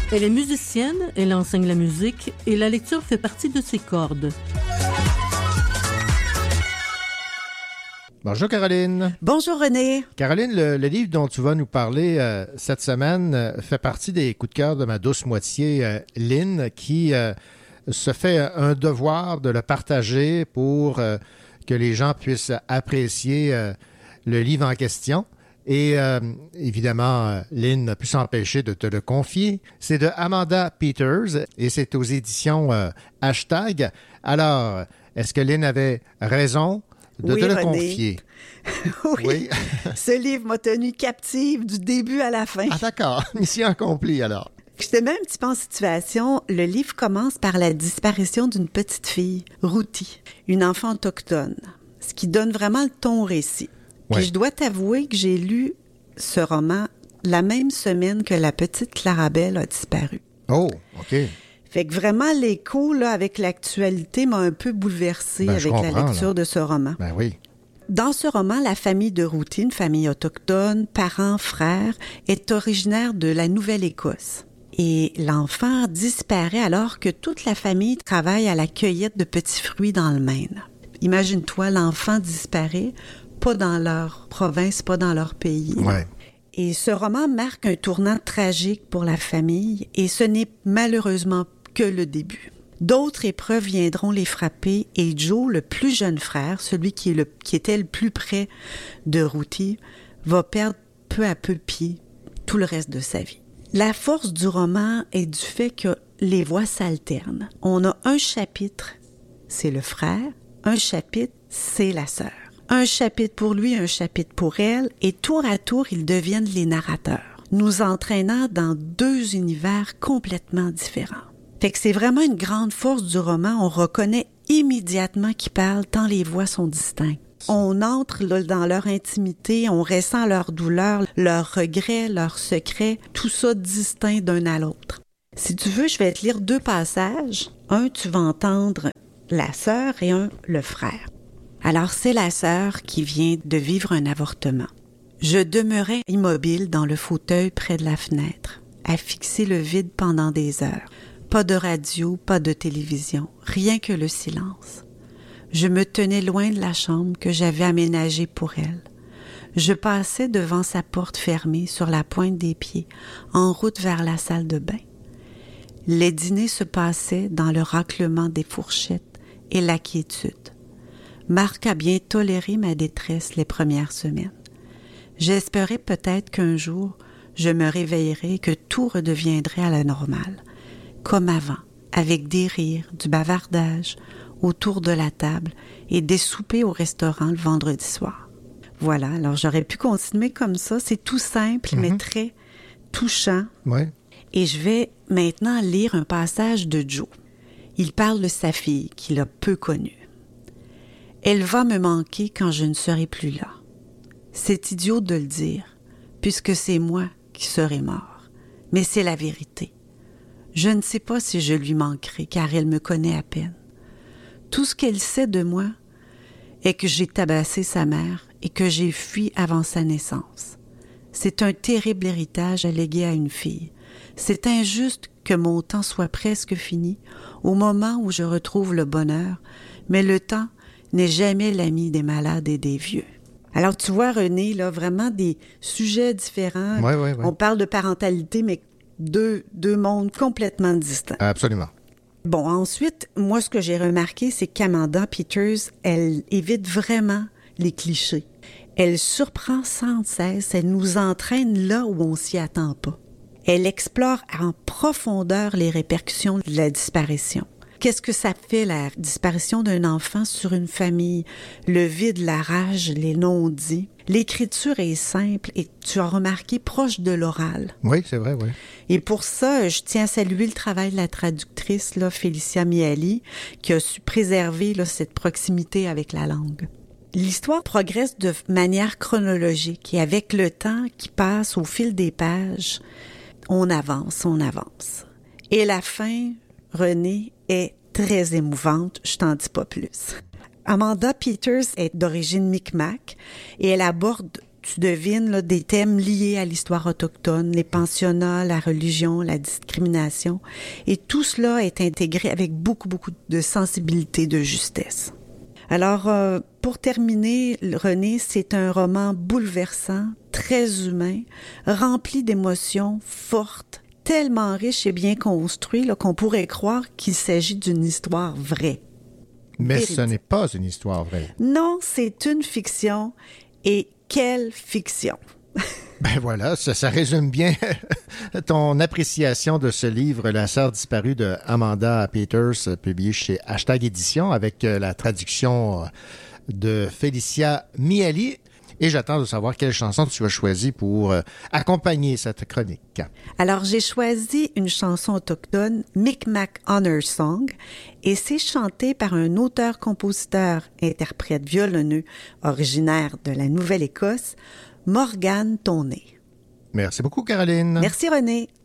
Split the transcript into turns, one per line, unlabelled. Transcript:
Elle est musicienne, elle enseigne la musique et la lecture fait partie de ses cordes.
Bonjour Caroline.
Bonjour René.
Caroline, le livre dont tu vas nous parler cette semaine fait partie des coups de cœur de ma douce moitié, Lynn, qui se fait un devoir de le partager pour que les gens puissent apprécier le livre en question. Et évidemment, Lynn n'a pu s'empêcher de te le confier. C'est de Amanda Peters et c'est aux éditions Hashtag. Alors, est-ce que Lynn avait raison de te le confier?
Oui. Ce livre m'a tenue captive du début à la fin.
Ah d'accord, mission accomplie alors.
Je te mets un petit peu en situation. Le livre commence par la disparition d'une petite fille, Ruthie, une enfant autochtone, ce qui donne vraiment le ton au récit. Puis je dois t'avouer que j'ai lu ce roman la même semaine que la petite Clarabelle a disparu.
Oh, OK.
Fait que vraiment, l'écho là, avec l'actualité m'a un peu bouleversée avec la lecture de ce roman.
Ben oui.
Dans ce roman, la famille de Ruthie, une famille autochtone, parents, frères, est originaire de la Nouvelle-Écosse. Et l'enfant disparaît alors que toute la famille travaille à la cueillette de petits fruits dans le Maine. Imagine-toi, l'enfant disparaît, pas dans leur province, pas dans leur pays.
Ouais.
Et ce roman marque un tournant tragique pour la famille et ce n'est malheureusement que le début. D'autres épreuves viendront les frapper et Joe, le plus jeune frère, celui qui était le plus près de Ruthie, va perdre peu à peu pied tout le reste de sa vie. La force du roman est du fait que les voix s'alternent. On a un chapitre, c'est le frère, un chapitre, c'est la sœur. Un chapitre pour lui, un chapitre pour elle, et tour à tour, ils deviennent les narrateurs, nous entraînant dans deux univers complètement différents. Fait que c'est vraiment une grande force du roman. On reconnaît immédiatement qui parlent tant les voix sont distinctes. On entre là, dans leur intimité, on ressent leur douleur, leurs regrets, leurs secrets, tout ça distinct d'un à l'autre. Si tu veux, je vais te lire deux passages. Un, tu vas entendre la sœur et un, le frère. Alors, c'est la sœur qui vient de vivre un avortement. Je demeurais immobile dans le fauteuil près de la fenêtre, à fixer le vide pendant des heures. Pas de radio, pas de télévision, rien que le silence. Je me tenais loin de la chambre que j'avais aménagée pour elle. Je passais devant sa porte fermée sur la pointe des pieds, en route vers la salle de bain. Les dîners se passaient dans le raclement des fourchettes et la quiétude. Marc a bien toléré ma détresse les premières semaines. J'espérais peut-être qu'un jour, je me réveillerais et que tout redeviendrait à la normale, comme avant, avec des rires, du bavardage autour de la table et des soupers au restaurant le vendredi soir. Voilà, alors j'aurais pu continuer comme ça. C'est tout simple, mais très touchant.
Ouais.
Et je vais maintenant lire un passage de Joe. Il parle de sa fille, qu'il a peu connue. « Elle va me manquer quand je ne serai plus là. C'est idiot de le dire, puisque c'est moi qui serai mort. Mais c'est la vérité. Je ne sais pas si je lui manquerai, car elle me connaît à peine. Tout ce qu'elle sait de moi est que j'ai tabassé sa mère et que j'ai fui avant sa naissance. C'est un terrible héritage à léguer à une fille. C'est injuste que mon temps soit presque fini, au moment où je retrouve le bonheur, mais le temps n'est jamais l'ami des malades et des vieux. » Alors, tu vois, René, là, vraiment des sujets différents.
Ouais.
On parle de parentalité, mais deux mondes complètement distincts.
Absolument.
Bon, ensuite, moi, ce que j'ai remarqué, c'est qu'Amanda Peters, elle évite vraiment les clichés. Elle surprend sans cesse, elle nous entraîne là où on s'y attend pas. Elle explore en profondeur les répercussions de la disparition. Qu'est-ce que ça fait, la disparition d'un enfant sur une famille? Le vide, la rage, les non-dits. L'écriture est simple et, tu as remarqué, proche de l'oral.
Oui, c'est vrai, oui.
Et pour ça, je tiens à saluer le travail de la traductrice, là, Félicia Miali, qui a su préserver là, cette proximité avec la langue. L'histoire progresse de manière chronologique et avec le temps qui passe au fil des pages, on avance. Et la fin, René, est très émouvante, je t'en dis pas plus. Amanda Peters est d'origine Micmac et elle aborde tu devines là, des thèmes liés à l'histoire autochtone, les pensionnats, la religion, la discrimination. Et tout cela est intégré avec beaucoup, beaucoup de sensibilité, de justesse. Alors, pour terminer, René, c'est un roman bouleversant, très humain, rempli d'émotions fortes, tellement riche et bien construit là, qu'on pourrait croire qu'il s'agit d'une histoire vraie.
Mais
véridique.
ce n'est pas une histoire vraie.
Non, c'est une fiction. Et quelle fiction!
Ben voilà, ça résume bien ton appréciation de ce livre, La sœur disparue de Amanda Peters, publié chez Hashtag Édition, avec la traduction de Félicia Miali. Et j'attends de savoir quelle chanson tu as choisie pour accompagner cette chronique.
Alors, j'ai choisi une chanson autochtone, Micmac Honor Song, et c'est chanté par un auteur-compositeur, interprète violoneux, originaire de la Nouvelle-Écosse, Morgane Toney.
Merci beaucoup, Caroline.
Merci, René.